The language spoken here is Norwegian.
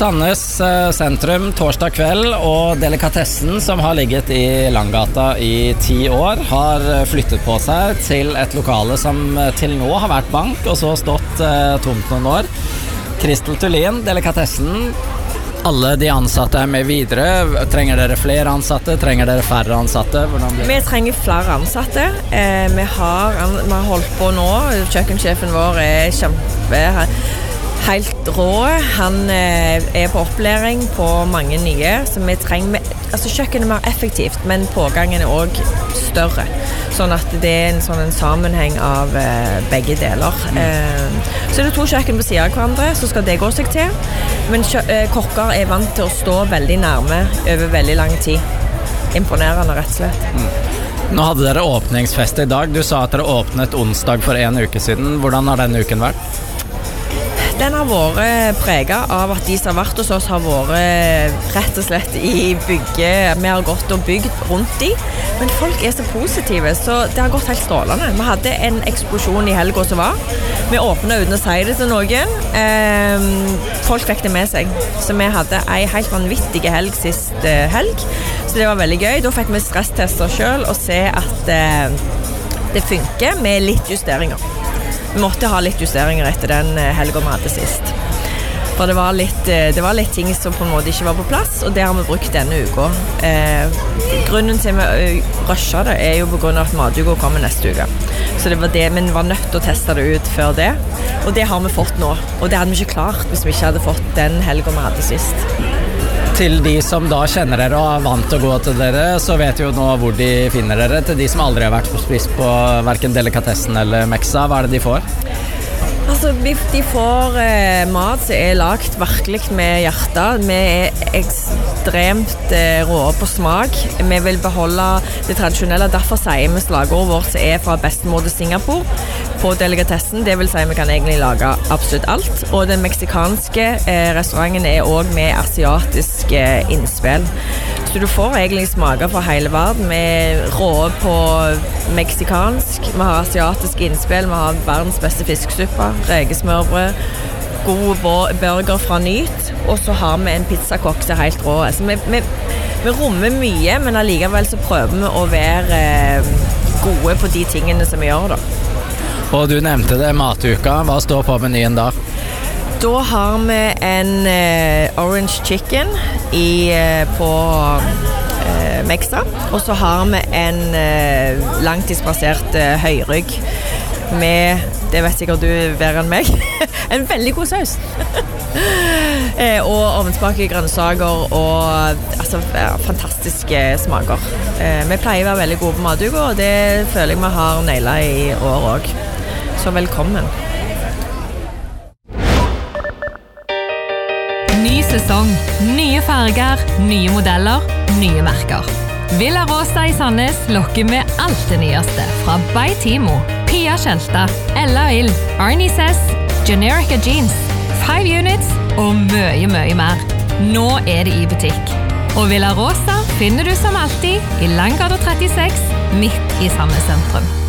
Sandnes sentrum torsdag kveld, og delikatessen som har ligget i Langgata i 10 år, har flyttet på seg til et lokale som til nå har vært bank, og så stått tomt noen år. Kristel Tullin, delikatessen. Alle de ansatte med videre. Trenger dere flere ansatte? Trenger dere færre ansatte? Vi trenger flere ansatte. Vi har holdt på nå. Kjøkkensjefen vår helt rå. Han på opplæring på mange nye, så vi trenger, kjøkkenet mer effektivt, men pågangen også større. Sånn at det en sammenheng av begge deler. Så det 2 kjøkken på siden av hverandre, så skal det gå seg til. Men kokker vant til å stå veldig nærme over veldig lang tid. Imponerende, rett og slett. Nå hadde dere åpningsfest i dag. Du sa at dere åpnet onsdag for 1 uke siden. Hvordan har den uken vært? Den har vært preget av at de som har vært hos oss har vært rett og slett i bygget. Vi har gått og bygd rundt de, men folk så positive, så det har gått helt strålende. Vi hadde en eksplosjon i helgen som var. Vi åpnet uten å si det til noen. Folk fikk det med seg. Så vi hadde en helt vanvittig helg sist helg, så det var veldig gøy. Da fikk vi stresstester selv og se at det funker med litt justeringer. Vi måtte ha litt justeringer etter den helgen vi hadde sist. For det var litt ting som på en måte ikke var på plass, og det har vi brukt denne uka. Grunnen til vi rushet det jo på grunn av at matuka kommer neste uke. Så det var det, men vi var nødt til å teste det ut før det. Og det har vi fått nå. Og det hadde vi ikke klart hvis vi ikke hadde fått den helgen vi hadde sist. Til de som da kjenner dere og er vant til å gå til dere, så vet jo nå hvor de finner dere. Til de som aldri har vært spist på hverken delikatessen eller Mexa, hva det de får? De får mat som lagt virkelig med hjertet. Vi ekstremt rå på smak. Vi vil beholde det tradisjonelle. Derfor sier vi slagordet vårt som fra bestemor Singapore på delikatessen. Det vil si vi kan egentlig lage absolutt alt. Og den meksikanske restauranten også med asiatiske innspill. Så du får egentlig smaker fra hele verden. Vi rå på meksikansk, vi har asiatisk innspill, vi har verdens beste fiskesuppa, rekesmørbrød, god burger fra Nyt, og så har vi en pizzakokk som helt rå. Altså, vi rommer mye, men allikevel så prøver vi å være gode på de tingene som vi gjør da. Og du nevnte det, matuka. Hva står på menyen da? Da har vi en orange chicken på Mexa, og så har vi en langtidsbasert høyrygg med, det vet sikkert du bedre enn meg, en veldig god saus. Og ovnsbakede grønnsaker og fantastiske smaker. Vi pleier å være veldig gode på matuka, og det føler jeg vi har nailet i år også. Så velkommen. Ny sesong, nye farger, nye modeller, nye merker. Villa Rosa i Sandnes lokker med alt det nyeste fra By Timo, Pia Tjelta, Ella Ill, Arnie Sess, Generica Jeans, 5 Units og mye mer. Nå det i butikk. Og Villa Rosa finner du som alltid i Langgata 36, midt i Sandnes sentrum.